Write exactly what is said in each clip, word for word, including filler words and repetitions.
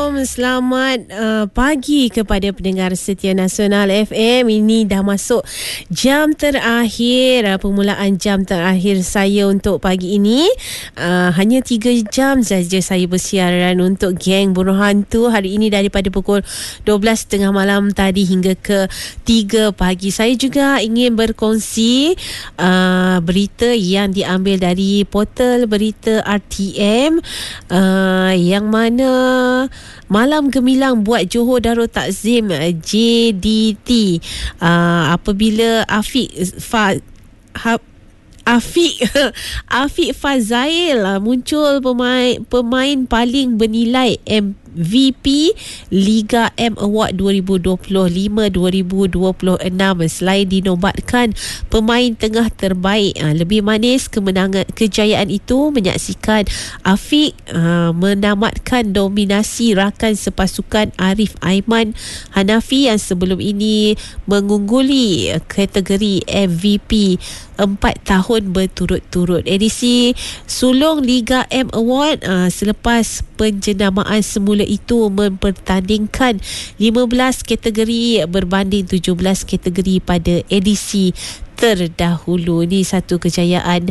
Assalamualaikum. Selamat uh, pagi kepada pendengar setia Nasional F M. Ini dah masuk jam terakhir, uh, permulaan jam terakhir saya untuk pagi ini. Uh, hanya tiga jam saja saya bersiaran untuk Geng Bunuh Hantu hari ini daripada pukul dua belas tiga puluh malam tadi hingga ke tiga pagi. Saya juga ingin berkongsi uh, berita yang diambil dari portal berita R T M, uh, yang mana malam gemilang buat Johor Darul Takzim J D T uh, apabila Afiq Fa, ha, Afiq Afiq Fazail muncul pemain pemain paling bernilai M V P Liga M Award dua ribu dua puluh lima dua ribu dua puluh enam. Selain dinobatkan pemain tengah terbaik, lebih manis kemenangan kejayaan itu menyaksikan Afiq uh, menamatkan dominasi rakan sepasukan Arif Aiman Hanafi yang sebelum ini mengungguli kategori M V P empat tahun berturut-turut. Edisi sulung Liga M Award uh, selepas penjenamaan semula itu mempertandingkan lima belas kategori berbanding tujuh belas kategori pada edisi terdahulu. Ini satu kejayaan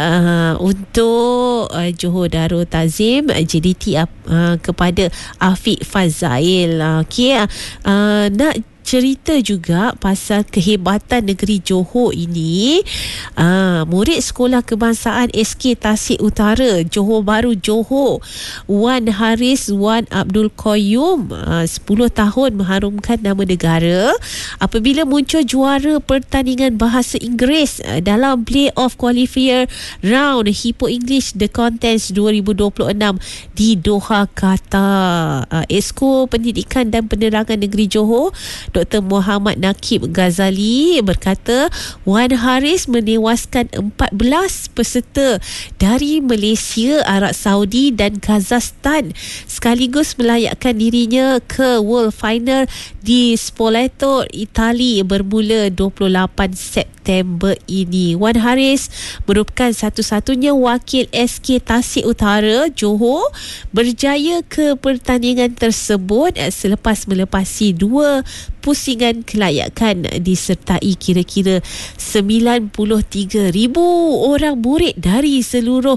uh, untuk uh, Johor Darul Takzim J D T uh, kepada Afiq Fazail. Okey, uh, nak cerita juga pasal kehebatan negeri Johor ini. Aa, murid Sekolah Kebangsaan S K Tasik Utara Johor Bahru Johor, Wan Haris Wan Abdul Qayyum, aa, sepuluh tahun mengharumkan nama negara apabila muncul juara pertandingan bahasa Inggeris aa, dalam Play-off Qualifier Round Hippo English The Contest dua ribu dua puluh enam di Doha, Qatar. Aa, Esko Pendidikan dan Penerangan Negeri Johor Doktor Muhammad Nakib Ghazali berkata Wan Haris menewaskan empat belas peserta dari Malaysia, Arab Saudi dan Kazakhstan sekaligus melayakkan dirinya ke World Final di Spoleto, Itali bermula dua puluh lapan September ini. Wan Haris merupakan satu-satunya wakil S K Tasik Utara Johor berjaya ke pertandingan tersebut selepas melepasi dua pusingan kelayakan disertai kira-kira sembilan puluh tiga ribu orang murid dari seluruh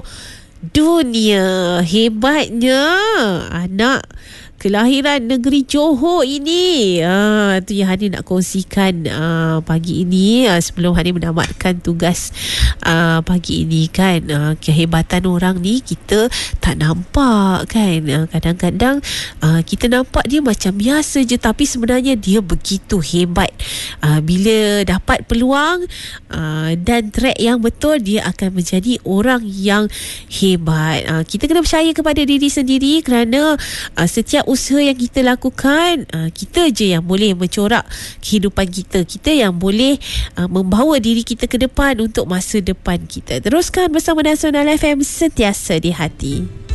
dunia. Hebatnya anak kelahiran negeri Johor ini. Ah, itu yang Hani nak kongsikan ah, pagi ini ah, sebelum Hani menamatkan tugas ah, pagi ini kan. Ah, kehebatan orang ni kita tak nampak kan. Ah, kadang-kadang ah, kita nampak dia macam biasa je tapi sebenarnya dia begitu hebat. Ah, bila dapat peluang ah, dan track yang betul, dia akan menjadi orang yang hebat. Ah, kita kena percaya kepada diri sendiri kerana ah, setiap usaha yang kita lakukan, uh, kita je yang boleh mencorak kehidupan kita. Kita yang boleh uh, membawa diri kita ke depan untuk masa depan kita. Teruskan bersama Nasional F M, sentiasa di hati.